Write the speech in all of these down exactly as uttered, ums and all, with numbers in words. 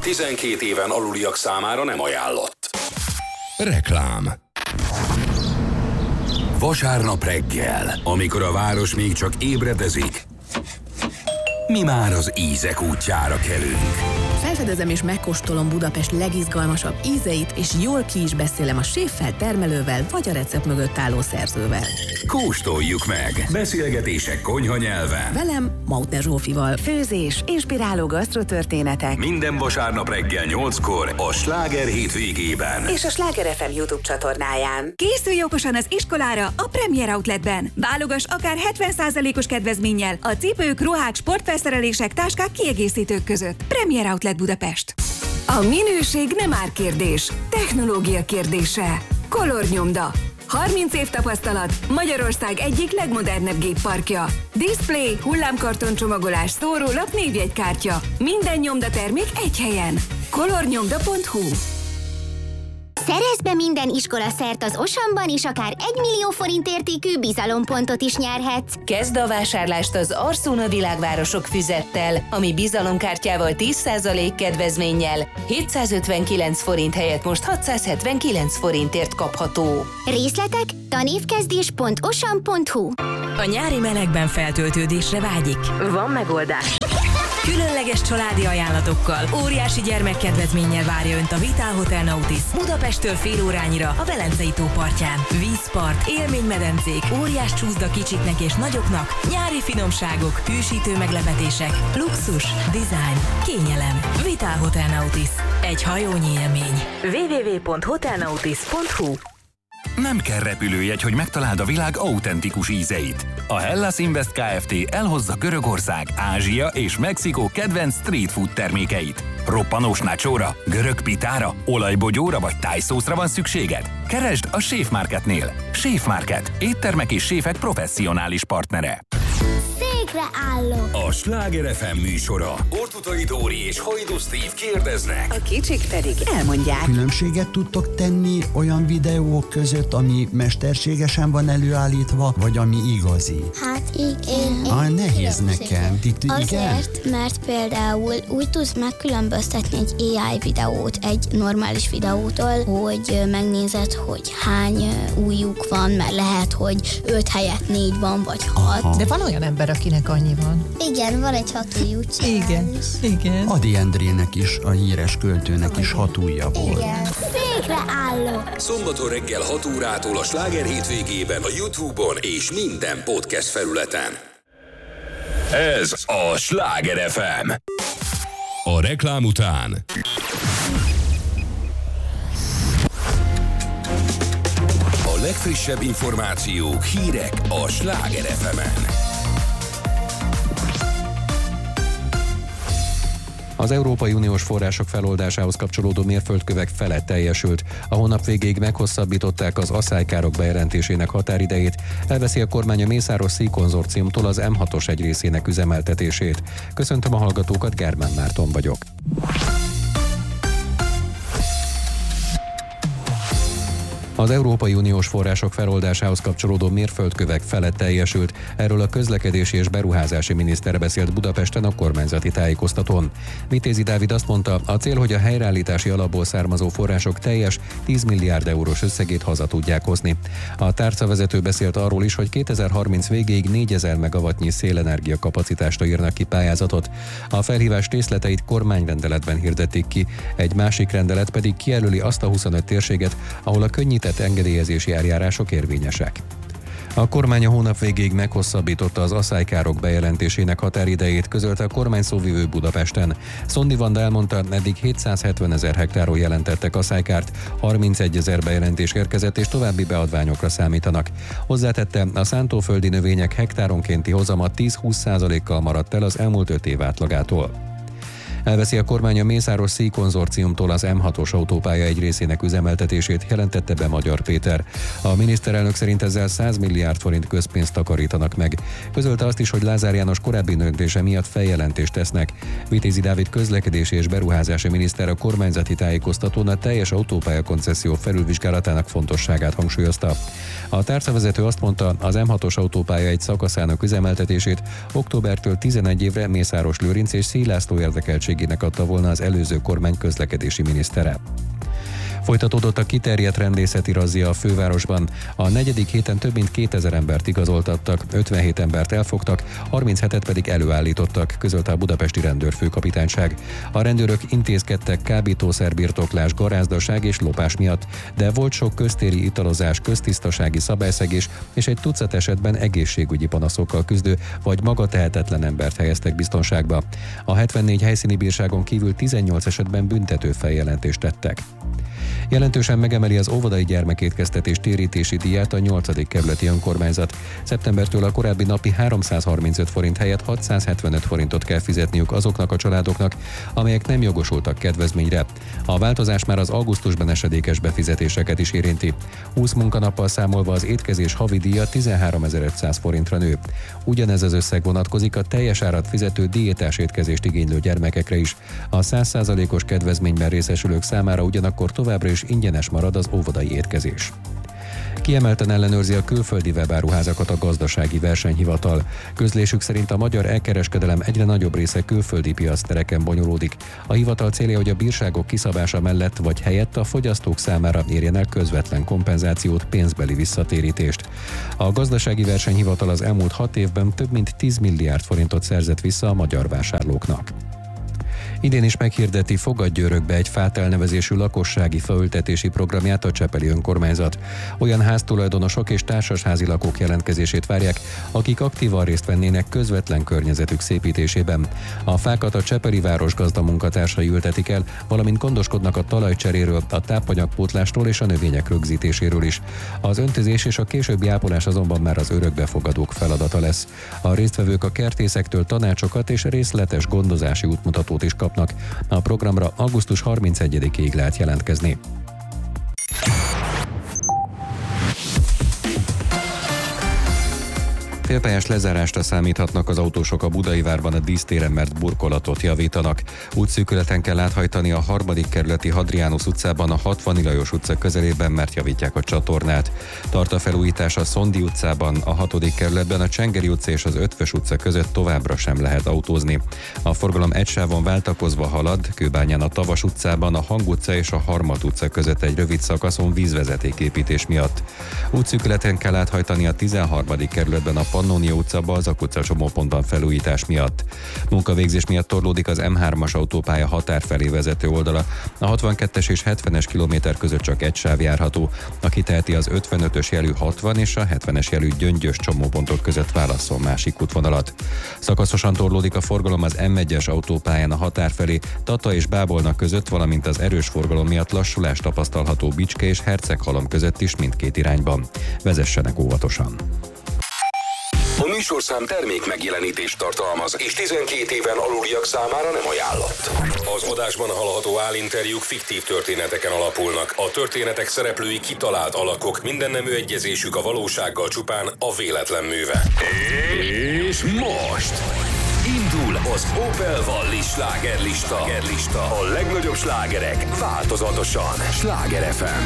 tizenkét éven aluliak számára nem ajánlott. Reklám. Vasárnap reggel, amikor a város még csak ébredezik, mi már az ízek útjára kelünk. Felfedezem és megkóstolom Budapest legizgalmasabb ízeit, és jól ki is beszélem a séffel, termelővel, vagy a recept mögött álló szerzővel. Kóstoljuk meg! Beszélgetések konyha nyelven. Velem, Mautner Zsófival. Főzés, inspiráló gasztrotörténetek. Minden vasárnap reggel nyolckor a Sláger hétvégében. És a Sláger ef em YouTube csatornáján. Készülj okosan az iskolára a Premier Outletben. Válogass akár hetven százalékos kedvezménnyel a cipők, ruhák, sportfelszerelések, táskák, kiegészítők között. Premier Outlet Budapest. A minőség nem árkérdés, technológia kérdése. Kolornyomda. harminc év tapasztalat, Magyarország egyik legmodernebb gépparkja. Display, hullámkarton csomagolás, szórólap, névjegykártya. Minden nyomdatermék egy helyen. kolornyomda pont hu. Szerezz be minden iskola szert az Osamban, és akár egy millió forint értékű bizalompontot is nyerhetsz. Kezd a vásárlást az Arsona Világvárosok füzettel, ami bizalomkártyával tíz százalék kedvezménnyel hétszázötvenkilenc forint helyett most hatszázhetvenkilenc forintért kapható. Részletek tanévkezdés pont osam pont hu. A nyári melegben feltöltődésre vágyik? Van megoldás! Különleges családi ajánlatokkal, óriási gyermekkedvezménnyel várja Önt a Vitál Hotel Nautis Budapesttől fél órányira a Velencei tó partján. Vízpart, élménymedencék, óriás csúszda kicsiknek és nagyoknak, nyári finomságok, hűsítő meglepetések, luxus, design, kényelem. Vitál Hotel Nautis. Egy hajónyi élmény. double-u double-u double-u pont hotelnautis pont hu. Nem kell repülőjegy, hogy megtaláld a világ autentikus ízeit. A Hellas Invest Kft. Elhozza Görögország, Ázsia és Mexikó kedvenc street food termékeit. Roppanós nachóra, görög pitára, olajbogyóra vagy tájszószra van szükséged? Keresd a Chef Marketnél. Chef Market. Éttermek és séfek professzionális partnere. Székre állok! A Sláger ef em műsora. Ortutai Dóri és Hajdú Steve kérdeznek. A kicsik pedig elmondják. Különbséget tudtok tenni olyan videók között, ami mesterségesen van előállítva, vagy ami igazi? Hát igen. Ah, nehéz nekem. Ti, ti, Azért, igen? mert például úgy tudsz megkülönböztetni egy á i videót egy normális videótól, hogy megnézed, hogy hány ujjuk van, mert lehet, hogy öt helyett négy van, vagy hat. Aha. De van olyan ember, akinek annyi van. Igen, van egy hat ujjú csinál. Igen, igen. Ady Endrének is, a híres költőnek is hat ujja volt. Igen. Székre állok! Szombaton reggel hat órától a Sláger hétvégében a YouTube-on és minden podcast felületen. Ez a Sláger ef em. A reklám után a legfrissebb információk, hírek a Sláger ef emen. Az Európai Uniós források feloldásához kapcsolódó mérföldkövek fele teljesült. A hónap végéig meghosszabbították az asszálykárok bejelentésének határidejét. Elveszi a kormány a Mészáros Szíj konzorciumtól az em hatos egy részének üzemeltetését. Köszöntöm a hallgatókat, Germán Márton vagyok. Az Európai Uniós források feloldásához kapcsolódó mérföldkövek fele teljesült. Erről a közlekedési és beruházási miniszter beszélt Budapesten a kormányzati tájékoztatón. Vitézi Dávid azt mondta, a cél, hogy a helyreállítási alapból származó források teljes tíz milliárd eurós összegét haza tudják hozni. A tárcavezető beszélt arról is, hogy kétezer-harminc végéig négyezer megawattnyi szélenergia kapacitásra írnak ki pályázatot. A felhívás részleteit kormányrendeletben hirdették ki, egy másik rendelet pedig kijelöli azt a huszonöt térséget, ahol a könnyített engedélyezési eljárások érvényesek. A kormány a hónap végéig meghosszabbította az asszálykárok bejelentésének határidejét, közölte a kormány szóvivő Budapesten. Szondi Vanda elmondta, eddig hétszázhetven ezer hektáron jelentettek asszánykárt, harmincegy ezer bejelentés érkezett és további beadványokra számítanak. Hozzátette, a szántóföldi növények hektáronkénti hozama tíz-húsz százalékkal maradt el az elmúlt öt év átlagától. Elveszi a kormány a Mészáros Szíj konzorciumtól az em hatos autópálya egy részének üzemeltetését, jelentette be Magyar Péter. A miniszterelnök szerint ezzel száz milliárd forint közpénzt takarítanak meg. Közölte azt is, hogy Lázár János korábbi döntése miatt feljelentést tesznek. Vitézi Dávid közlekedési és beruházási miniszter a kormányzati tájékoztatón a teljes autópálya koncesszió felülvizsgálatának fontosságát hangsúlyozta. A tárcavezető azt mondta, az em hatos autópálya egy szakaszának üzemeltetését októbertől tizenegy évre Mészáros Lőrinc és Szíj László érdekeltségű felelősségének adta volna az előző kormány közlekedési minisztere. Folytatódott a kiterjedt rendészeti razzia a fővárosban. A negyedik héten több mint kétezer embert igazoltattak, ötvenhét embert elfogtak, harminchetet pedig előállítottak, közölte a budapesti rendőrfőkapitányság. A rendőrök intézkedtek kábítószerbirtoklás, garázdaság és lopás miatt, de volt sok köztéri italozás, köztisztasági szabályszegés és egy tucat esetben egészségügyi panaszokkal küzdő vagy magatehetetlen embert helyeztek biztonságba. A hetvennégy helyszíni bírságon kívül tizennyolc esetben büntető feljelentést tettek. Jelentősen megemeli az óvodai gyermekétkeztetés térítési díját a nyolcadik kerületi önkormányzat. Szeptembertől a korábbi napi háromszázharmincöt forint helyett hatszázhetvenöt forintot kell fizetniük azoknak a családoknak, amelyek nem jogosultak kedvezményre. A változás már az augusztusban esedékes befizetéseket is érinti. húsz munkanappal számolva az étkezés havi díja tizenháromezer-ötszáz forintra nő. Ugyanez az összeg vonatkozik a teljes árat fizető diétás étkezést igénylő gyermekekre is. A száz százalékos kedvezményben részesülők számára ugyanakkor továbbra is ingyenes marad az óvodai étkezés. Kiemelten ellenőrzi a külföldi webáruházakat a gazdasági versenyhivatal. Közlésük szerint a magyar elkereskedelem egyre nagyobb része külföldi piactereken bonyolódik. A hivatal célja, hogy a bírságok kiszabása mellett vagy helyett a fogyasztók számára érjen el közvetlen kompenzációt, pénzbeli visszatérítést. A gazdasági versenyhivatal az elmúlt hat évben több mint tíz milliárd forintot szerzett vissza a magyar vásárlóknak. Idén is meghirdeti Fogadj Örökbe egy fát elnevezésű lakossági faültetési programját a csepeli önkormányzat. Olyan háztulajdonosok és társasházi lakók jelentkezését várják, akik aktívan részt vennének közvetlen környezetük szépítésében. A fákat a csepeli városgazda munkatársai ültetik el, valamint gondoskodnak a talajcseréről, a tápanyagpótlásról és a növények rögzítéséről is. Az öntözés és a későbbi ápolás azonban már az örökbefogadók feladata lesz. A résztvevők a kertészektől tanácsokat és részletes gondozási útmutatót is kapnak. A programra augusztus harmincegyedikéig lehet jelentkezni. Félpályás lezárásra számíthatnak az autósok a Budai várban a dísztéren, mert burkolatot javítanak. Útszűkületen kell áthajtani a harmadik kerületi Hadrianus utcában a hatvani Lajos utca közelében, mert javítják a csatornát. Tart a felújítás a Szondi utcában, a hatodik kerületben a Csengeri utca és az Ötvös utca között továbbra sem lehet autózni. A forgalom egy sávon váltakozva halad, Kőbányán a Tavas utcában, a Hang utca és a Harmat utca között egy rövid szakaszon vízvezetéképítés miatt. Útszűkületen kell áthajtani a tizenharmadik kerületben a Pannonia utca, Balzak utca csomópontban felújítás miatt. Munkavégzés miatt torlódik az em hármas autópálya határ felé vezető oldala. A hatvankettes és hetvenes kilométer között csak egy sáv járható. Aki teheti, az ötvenötös jelű hatvan és a hetvenes jelű Gyöngyös csomópontok között válasszon másik útvonalat. Szakaszosan torlódik a forgalom az em egyes autópályán a határ felé, Tata és Bábolna között, valamint az erős forgalom miatt lassulás tapasztalható Bicske és Herceghalom között is mindkét irányban. Vezessenek óvatosan! A műsorszám termék megjelenítést tartalmaz, és tizenkét éven aluliak számára nem ajánlott. Az adásban hallható állinterjúk fiktív történeteken alapulnak. A történetek szereplői kitalált alakok, mindennemű egyezésük a valósággal csupán a véletlen műve. És most indul az Opel Valli slágerlista. A legnagyobb slágerek változatosan. Sláger ef em.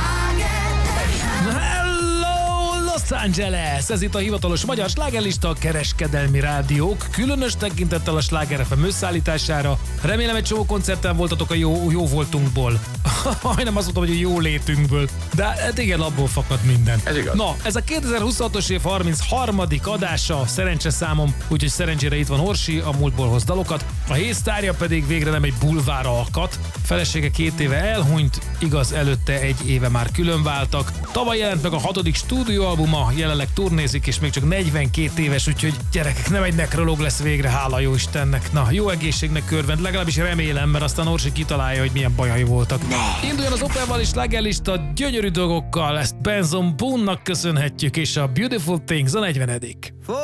Los Angeles! Ez itt a hivatalos magyar slágerlista, a kereskedelmi rádiók, különös tekintettel a Sláger ef em összeállítására. Remélem egy csomó koncerten voltatok a jó, jó voltunkból. Majdnem azt mondtam, hogy a jó létünkből. De hát igen, abból fakad minden. Ez igaz. Na, ez a kétezer-huszonhatos év harmincharmadik adása, szerencse számom, úgyhogy szerencsére itt van Orsi, a múltból hoz dalokat. A hétsztárja pedig végre nem egy bulvár alkat. Felesége két éve elhunyt, igaz, előtte egy éve már különváltak. Tavaly jelent meg a hatodik stúdióalbuma, jelenleg turnézik, és még csak negyvenkét éves, úgyhogy gyerekek, nem egy nekrológ lesz végre, hála jó Istennek. Na, jó egészségnek körvend, legalábbis remélem, mert aztán Orsi kitalálja, hogy milyen bajai voltak. Induljon az Opel Valli slágerlista gyönyörű dolgokkal, ezt Benson Boone-nak köszönhetjük, és a Beautiful Things a negyvenedik